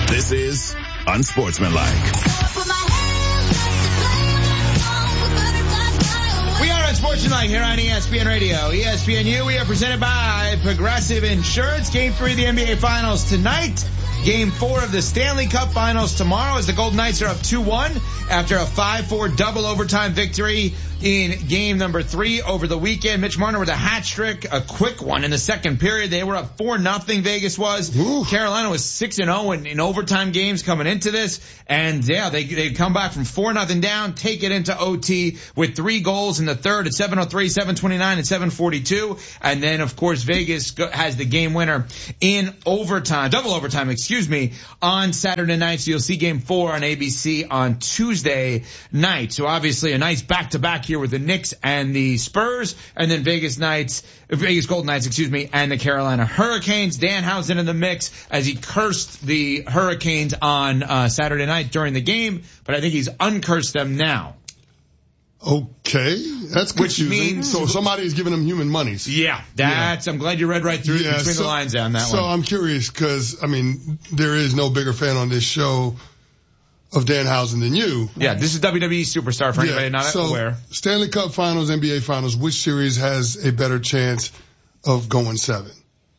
This is Unsportsmanlike. We are Unsportsmanlike here on ESPN Radio. ESPNU, we are presented by Progressive Insurance. Game 3 of the NBA Finals tonight. Game 4 of the Stanley Cup Finals tomorrow as the Golden Knights are up 2-1 after a 5-4 double overtime victory in game number 3 over the weekend. Mitch Marner with a hat trick, a quick one in the second period. They were up 4-0, Vegas was. Ooh. Carolina was 6-0 in overtime games coming into this. And yeah, they come back from 4-0 down, take it into OT with 3 goals in the third at 7:03, 7:29, and 7:42. And then, of course, Vegas has the game winner in overtime, double overtime, on Saturday night. So you'll see game 4 on ABC on Tuesday night. So obviously a nice back-to-back here with the Knicks and the Spurs, and then Vegas Golden Knights, and the Carolina Hurricanes. Danhausen in the mix as he cursed the Hurricanes on Saturday night during the game, but I think he's uncursed them now. Okay, that's confusing. Which means, so somebody's giving them human monies. Yeah, I'm glad you read right through between the lines on that one. So I'm curious because, there is no bigger fan on this show of Danhausen than you. Yeah, this is WWE superstar for anybody not aware. Stanley Cup Finals, NBA Finals, which series has a better chance of going 7?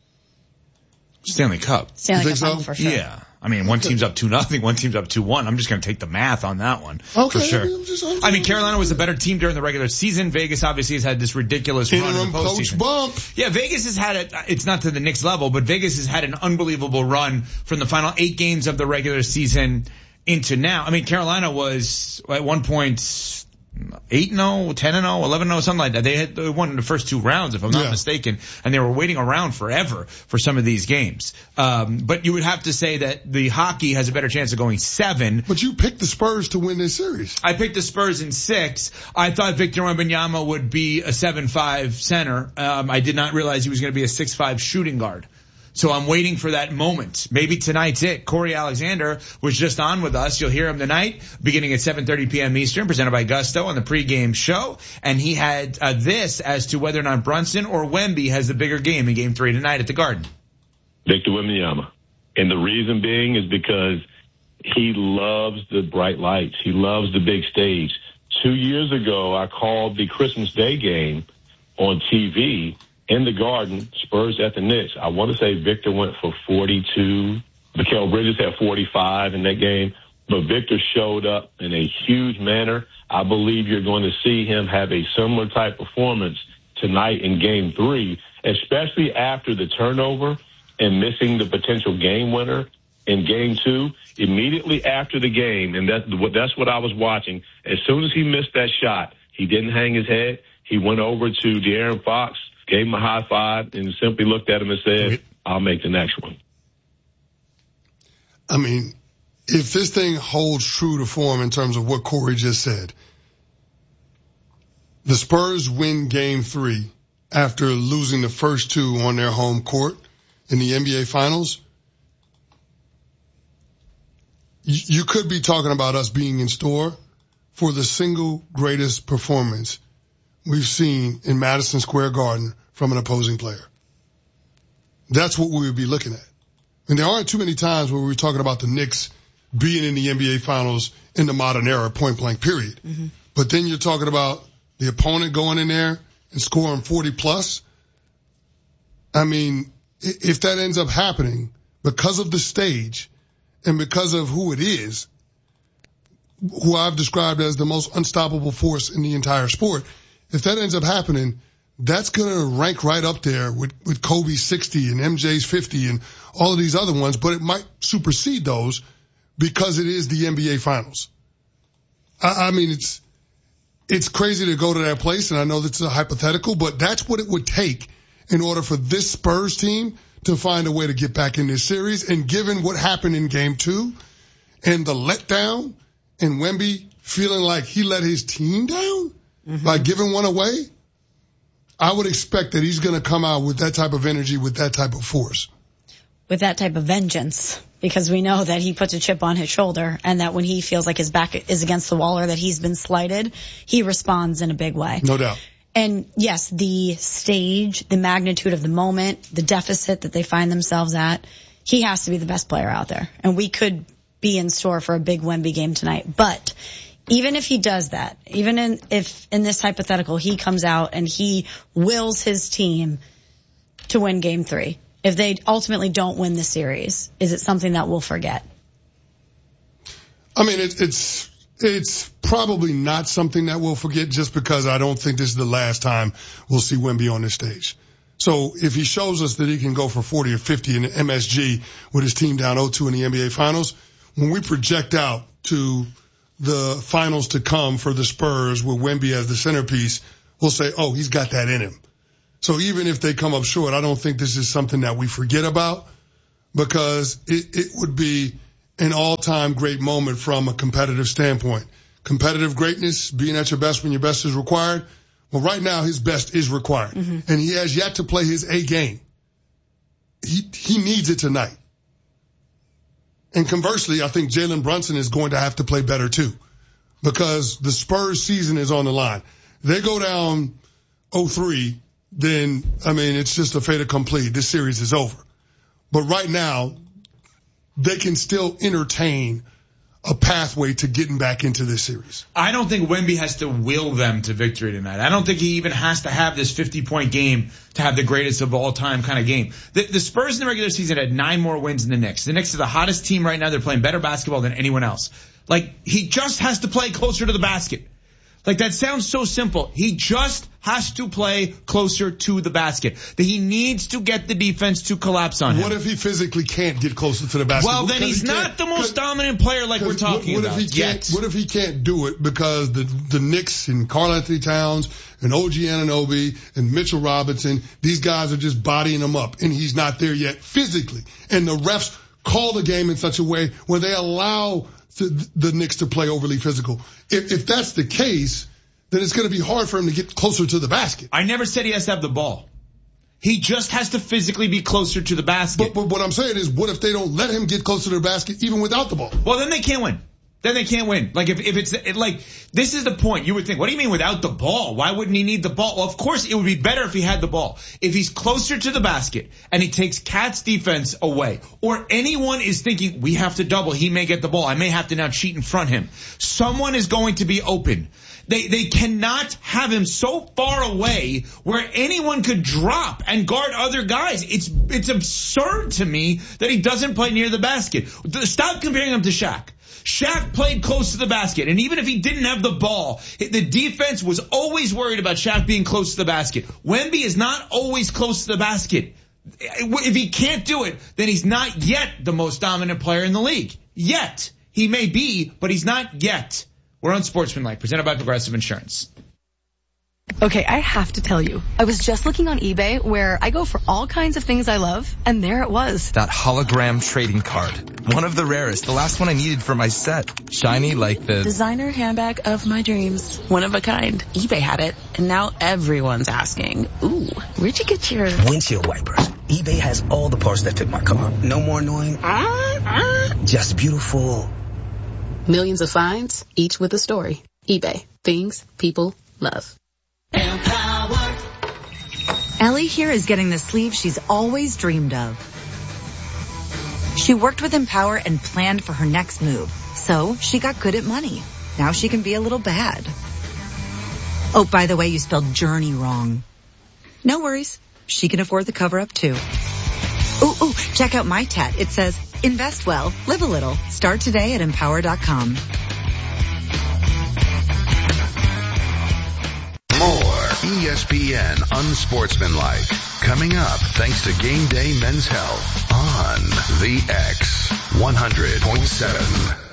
Stanley Cup. Stanley Cup so? For sure. Yeah. One team's up 2-0, one team's up 2-1. I'm just going to take the math on that one. Okay, for sure. Carolina was a better team during the regular season. Vegas obviously has had this ridiculous run in the postseason. Coach bump. Yeah, Vegas has had it's not to the Knicks level, but Vegas has had an unbelievable run from the final 8 games of the regular season into now. Carolina was at one point 8-0, 10-0, 11-0, something like that. They won in the first 2 rounds, if I'm not mistaken, and they were waiting around forever for some of these games. But you would have to say that the hockey has a better chance of going 7. But you picked the Spurs to win this series. I picked the Spurs in 6. I thought Victor Wembanyama would be a 7'5" center. I did not realize he was going to be a 6'5" shooting guard. So I'm waiting for that moment. Maybe tonight's it. Corey Alexander was just on with us. You'll hear him tonight, beginning at 7:30 p.m. Eastern, presented by Gusto on the pregame show. And he had this as to whether or not Brunson or Wemby has the bigger game in game 3 tonight at the Garden. Victor Wembanyama. And the reason being is because he loves the bright lights. He loves the big stage. 2 years ago, I called the Christmas Day game on TV in the Garden, Spurs at the Knicks. I want to say Victor went for 42. Mikal Bridges had 45 in that game. But Victor showed up in a huge manner. I believe you're going to see him have a similar type performance tonight in game 3, especially after the turnover and missing the potential game winner in game 2. Immediately after the game, and that's what I was watching, as soon as he missed that shot, he didn't hang his head. He went over to De'Aaron Fox, gave him a high five, and simply looked at him and said, I'll make the next one. If this thing holds true to form in terms of what Corey just said, the Spurs win game 3 after losing the first 2 on their home court in the NBA Finals. You could be talking about us being in store for the single greatest performance we've seen in Madison Square Garden from an opposing player. That's what we would be looking at. And there aren't too many times where we're talking about the Knicks being in the NBA Finals in the modern era, point blank, period. Mm-hmm. But then you're talking about the opponent going in there and scoring 40 plus. If that ends up happening because of the stage and because of who it is, who I've described as the most unstoppable force in the entire sport, if that ends up happening, that's going to rank right up there with Kobe's 60 and MJ's 50 and all of these other ones, but it might supersede those because it is the NBA Finals. It's crazy to go to that place, and I know that's a hypothetical, but that's what it would take in order for this Spurs team to find a way to get back in this series. And given what happened in game 2 and the letdown and Wemby feeling like he let his team down by giving one away, I would expect that he's going to come out with that type of energy, with that type of force. With that type of vengeance, because we know that he puts a chip on his shoulder and that when he feels like his back is against the wall or that he's been slighted, he responds in a big way. No doubt. And yes, the stage, the magnitude of the moment, the deficit that they find themselves at he has to be the best player out there. And we could be in store for a big Wemby game tonight. But even if he does that, if in this hypothetical he comes out and he wills his team to win game 3, if they ultimately don't win the series, is it something that we'll forget? I mean, it's probably not something that we'll forget, just because I don't think this is the last time we'll see Wemby on this stage. So if he shows us that he can go for 40 or 50 in the MSG with his team down 0-2 in the NBA Finals, when we project out to the finals to come for the Spurs with Wemby as the centerpiece, we'll say, oh, he's got that in him. So even if they come up short, I don't think this is something that we forget about, because it would be an all-time great moment from a competitive standpoint. Competitive greatness, being at your best when your best is required. Well, right now his best is required, and he has yet to play his A game. He needs it tonight. And conversely, I think Jalen Brunson is going to have to play better too, because the Spurs season is on the line. They go down 0-3, then, I mean, it's just a fait accompli. This series is over. But right now, they can still entertain a pathway to getting back into this series. I don't think Wemby has to will them to victory tonight. I don't think he even has to have this 50-point game to have the greatest of all time kind of game. The Spurs in the regular season had 9 more wins than the Knicks. The Knicks are the hottest team right now. They're playing better basketball than anyone else. Like, he just has to play closer to the basket. Like, that sounds so simple. He just has to play closer to the basket. That he needs to get the defense to collapse on him. What if he physically can't get closer to the basket? Well, then he's not the most dominant player like we're talking about yet. What if he can't do it because the Knicks and Karl-Anthony Towns and OG Anunoby and Mitchell Robinson, these guys are just bodying him up, and he's not there yet physically. And the refs call the game in such a way where they allow the Knicks to play overly physical. If that's the case, then it's going to be hard for him to get closer to the basket. I never said he has to have the ball. He just has to physically be closer to the basket. But what I'm saying is, what if they don't let him get closer to the basket even without the ball? Well, then they can't win. Like, if it's like, this is the point. You would think, what do you mean without the ball? Why wouldn't he need the ball? Well, of course it would be better if he had the ball. If he's closer to the basket and he takes Cat's defense away, or anyone is thinking we have to double, he may get the ball, I may have to now cheat in front of him. Someone is going to be open. They cannot have him so far away where anyone could drop and guard other guys. It's absurd to me that he doesn't play near the basket. Stop comparing him to Shaq. Shaq played close to the basket, and even if he didn't have the ball, the defense was always worried about Shaq being close to the basket. Wemby is not always close to the basket. If he can't do it, then he's not yet the most dominant player in the league. Yet. He may be, but he's not yet. We're on Sportsmanlike, presented by Progressive Insurance. Okay, I have to tell you, I was just looking on eBay where I go for all kinds of things I love, and there it was. That hologram trading card. One of the rarest. The last one I needed for my set. Shiny like the designer handbag of my dreams. One of a kind. eBay had it, and now everyone's asking, ooh, where'd you get your windshield wipers? eBay has all the parts that fit my car. No more annoying. Just beautiful. Millions of finds, each with a story. eBay. Things people love. Empower. Ellie here is getting the sleeve she's always dreamed of. She worked with Empower and planned for her next move, so she got good at money. Now she can be a little bad. Oh, by the way, you spelled journey wrong. No worries. She can afford the cover-up too. Ooh, check out my tat. It says, invest well, live a little. Start today at empower.com. More ESPN Unsportsmanlike. Coming up, thanks to Game Day Men's Health on the X 100.7.